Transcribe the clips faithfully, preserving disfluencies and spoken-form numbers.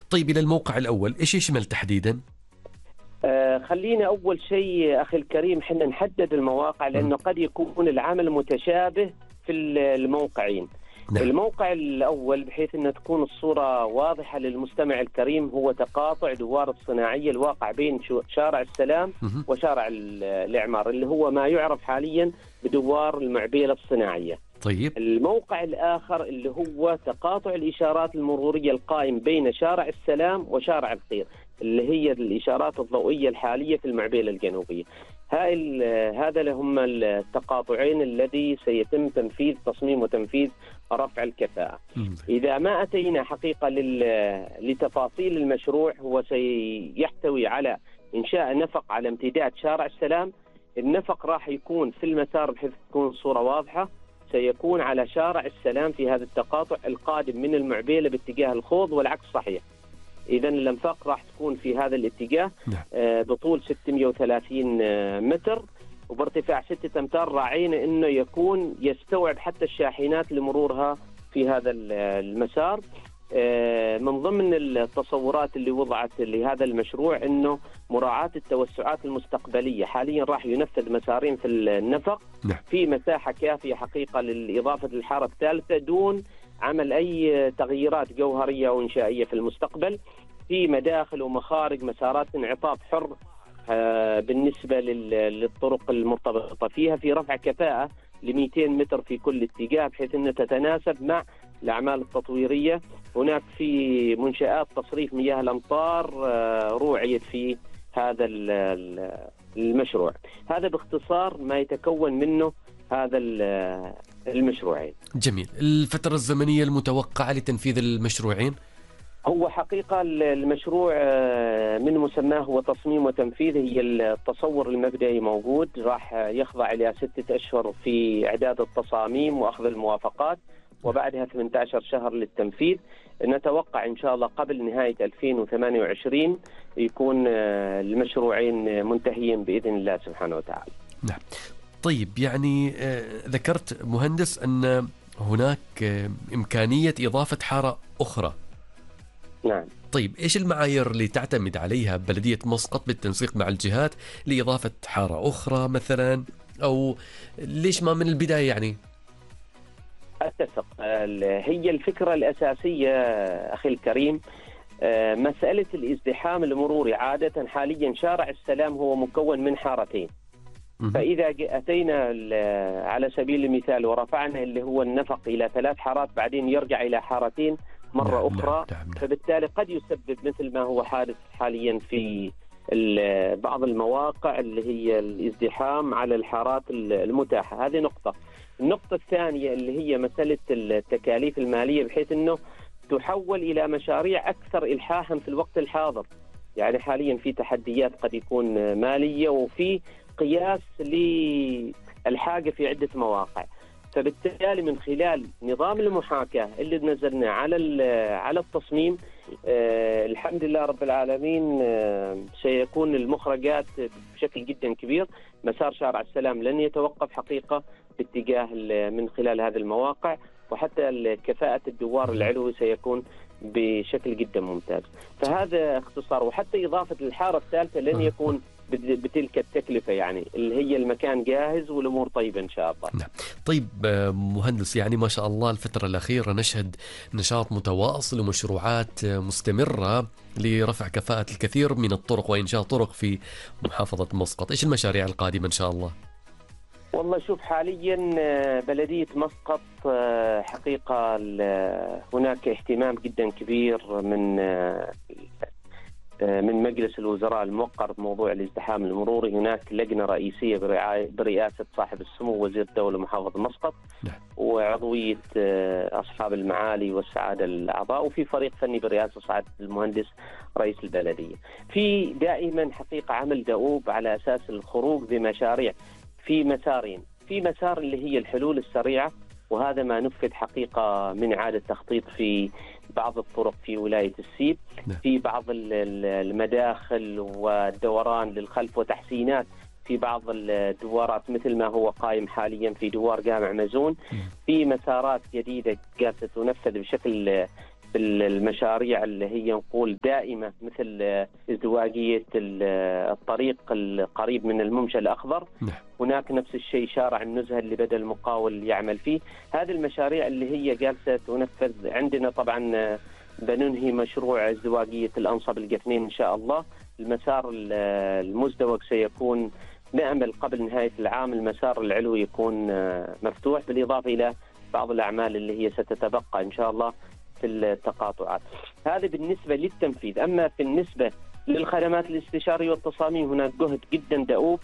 طيب إلى الموقع الأول إيش يشمل تحديدا؟ آه خلينا أول شيء أخي الكريم حنا نحدد المواقع، لأنه قد يكون العمل متشابه في الموقعين. نعم. الموقع الأول بحيث أن تكون الصورة واضحة للمستمع الكريم هو تقاطع دوار الصناعية الواقع بين شارع السلام مه. وشارع الإعمار، اللي هو ما يعرف حاليا بدوار المعبيلة الصناعية. طيب. الموقع الآخر اللي هو تقاطع الإشارات المرورية القائم بين شارع السلام وشارع الخير، اللي هي الإشارات الضوئية الحالية في المعبيلة الجنوبية. هاي هذا لهم التقاطعين الذي سيتم تنفيذ تصميم وتنفيذ رفع الكفاءة. إذا ما أتينا حقيقة لتفاصيل المشروع، هو سيحتوي على إنشاء نفق على امتداد شارع السلام. النفق راح يكون في المسار بحيث تكون الصورة واضحة، سيكون على شارع السلام في هذا التقاطع القادم من المعبيلة باتجاه الخوض والعكس صحيح. إذن الأنفاق راح تكون في هذا الاتجاه آه بطول ستمئة وثلاثين متر وبارتفاع ستة أمتار، راعينا أنه يكون يستوعب حتى الشاحنات لمرورها في هذا المسار. آه من ضمن التصورات اللي وضعت لهذا المشروع أنه مراعاة التوسعات المستقبلية. حاليا راح ينفذ مسارين في النفق في مساحة كافية حقيقة للإضافة للحارة الثالثة دون عمل أي تغييرات جوهرية أو إنشائية في المستقبل. في مداخل ومخارج مسارات انعطاف حر بالنسبة للطرق المرتبطة فيها، في رفع كفاءة ل مئتين متر في كل اتجاه بحيث أنها تتناسب مع الأعمال التطويرية. هناك في منشآت تصريف مياه الأمطار روعيت في هذا المشروع. هذا باختصار ما يتكون منه هذا المشروعين. جميل. الفترة الزمنية المتوقعة لتنفيذ المشروعين؟ هو حقيقة المشروع من مسماه هو تصميم وتنفيذ. هي التصور المبدئي موجود، راح يخضع إلى ستة أشهر في إعداد التصاميم وأخذ الموافقات، وبعدها ثمانية عشر شهر للتنفيذ. نتوقع إن شاء الله قبل نهاية ألفين وثمانية وعشرين يكون المشروعين منتهيين بإذن الله سبحانه وتعالى. نعم. طيب يعني ذكرت مهندس أن هناك إمكانية إضافة حارة أخرى. نعم. طيب إيش المعايير اللي تعتمد عليها بلدية مسقط بالتنسيق مع الجهات لإضافة حارة أخرى مثلا، أو ليش ما من البداية يعني؟ أتفق. هي الفكرة الأساسية أخي الكريم مسألة الازدحام المروري. عادة حاليا شارع السلام هو مكون من حارتين، فإذا أتينا على سبيل المثال ورفعنا اللي هو النفق إلى ثلاث حارات بعدين يرجع إلى حارتين مرة نعم أخرى، نعم نعم. فبالتالي قد يسبب مثل ما هو حادث حاليا في بعض المواقع اللي هي الازدحام على الحارات المتاحة. هذه نقطة. النقطة الثانية اللي هي مسألة التكاليف المالية، بحيث أنه تحول إلى مشاريع أكثر إلحاحا في الوقت الحاضر. يعني حاليا في تحديات قد يكون مالية وفي قياس للحاجة في عدة مواقع، فبالتالي من خلال نظام المحاكاة اللي نزلنا على على التصميم آه الحمد لله رب العالمين آه سيكون المخرجات بشكل جدا كبير. مسار شارع السلام لن يتوقف حقيقة باتجاه من خلال هذه المواقع، وحتى كفاءة الدوار العلوي سيكون بشكل جدا ممتاز. فهذا اختصار. وحتى إضافة الحارة الثالثة لن يكون بتلك التكلفة، يعني اللي هي المكان جاهز والأمور طيبة إن شاء الله. نعم. طيب مهندس، يعني ما شاء الله الفترة الأخيرة نشهد نشاط متواصل ومشروعات مستمرة لرفع كفاءة الكثير من الطرق وإنشاء طرق في محافظة مسقط. إيش المشاريع القادمة إن شاء الله؟ والله شوف، حاليا بلدية مسقط حقيقة هناك اهتمام جدا كبير من من مجلس الوزراء الموقر بموضوع الازدحام المروري. هناك لجنة رئيسية برئاسة صاحب السمو وزير الدولة محافظة مسقط وعضوية أصحاب المعالي والسعادة الأعضاء، وفي فريق فني برئاسة سعادة المهندس رئيس البلدية. في دائما حقيقة عمل دؤوب على أساس الخروج بمشاريع في مسارين. في مسار اللي هي الحلول السريعة، وهذا ما نفذ حقيقة من إعادة تخطيط في بعض الطرق في ولاية السيب، في بعض المداخل والدوران للخلف وتحسينات في بعض الدوارات مثل ما هو قائم حاليا في دوار جامع مزون. في مسارات جديدة قاعدة تنفذ بشكل المشاريع اللي هي نقول دائمة، مثل ازدواجية الطريق القريب من الممشى الأخضر. نعم. هناك نفس الشيء شارع النزهة اللي بدأ المقاول يعمل فيه. هذه المشاريع اللي هي جالسة تنفذ. عندنا طبعا بننهي مشروع ازدواجية الأنصب القفنين إن شاء الله. المسار المزدوج سيكون نأمل قبل نهاية العام المسار العلوي يكون مفتوح، بالإضافة إلى بعض الأعمال اللي هي ستتبقى إن شاء الله في التقاطعات. هذا بالنسبة للتنفيذ. أما في النسبة للخدمات الاستشارية والتصاميم هناك جهد جدا دؤوب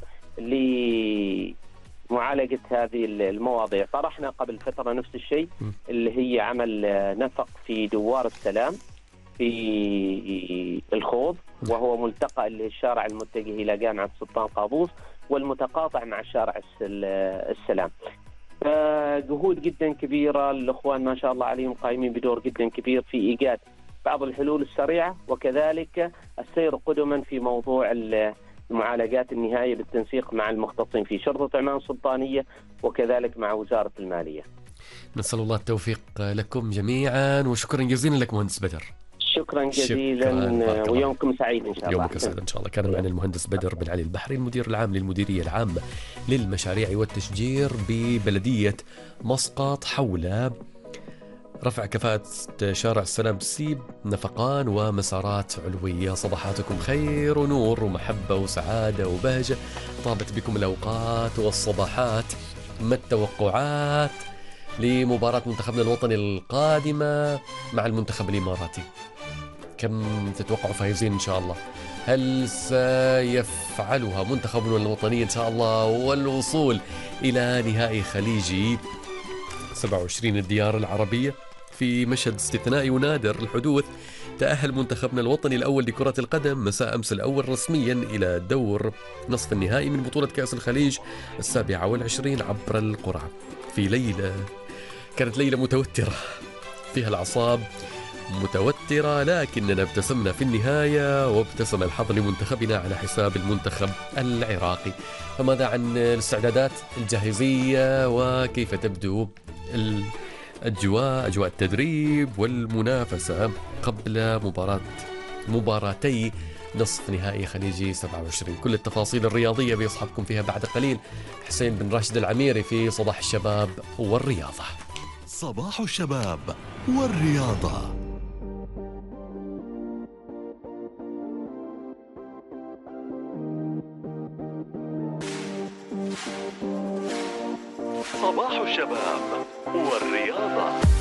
لمعالجة هذه المواضيع. طرحنا قبل فترة نفس الشيء اللي هي عمل نفق في دوار السلام في الخوض، وهو ملتقى اللي الشارع المتجه إلى جامعة سلطان قابوس والمتقاطع مع شارع السلام. فجهود جدا كبيرة، الأخوان ما شاء الله عليهم قائمين بدور جدا كبير في إيجاد بعض الحلول السريعة، وكذلك السير قدما في موضوع المعالجات النهائية بالتنسيق مع المختصين في شرطة عمان السلطانية وكذلك مع وزارة المالية. نسأل الله التوفيق لكم جميعا، وشكرا جزيلا لك مهندس بدر. شكرا جزيلا شكرا. ويومكم سعيد إن شاء الله. يومك سعيد إن شاء الله. كان معنا المهندس بدر بن علي البحري، المدير العام للمديرية العامة للمشاريع والتشجير ببلدية مسقط، حول رفع كفاءة شارع السلام سيب، نفقان ومسارات علوية. صباحاتكم خير ونور ومحبة وسعادة وبهجة، طابت بكم الأوقات والصباحات. ما التوقعات لمباراة منتخبنا الوطني القادمة مع المنتخب الإماراتي؟ كم تتوقعوا فايزين إن شاء الله؟ هل سيفعلها منتخبنا الوطني إن شاء الله والوصول إلى نهائي خليجي سبعة وعشرين الديار العربية؟ في مشهد استثنائي ونادر الحدوث، تأهل منتخبنا الوطني الأول لكرة القدم مساء أمس الأول رسميا إلى دور نصف النهائي من بطولة كأس الخليج السابعة والعشرين عبر القرعة، في ليلة كانت ليلة متوترة فيها الأعصاب متوترة، لكننا ابتسمنا في النهاية وابتسم الحظ لمنتخبنا على حساب المنتخب العراقي. فماذا عن الاستعدادات الجاهزية وكيف تبدو الأجواء، أجواء التدريب والمنافسة قبل مباراة مباراتي نصف نهائي خليجي سبعة وعشرين؟ كل التفاصيل الرياضية بيصحبكم فيها بعد قليل حسين بن راشد العميري في صباح الشباب والرياضة. صباح الشباب والرياضة. صباح الشباب والرياضة.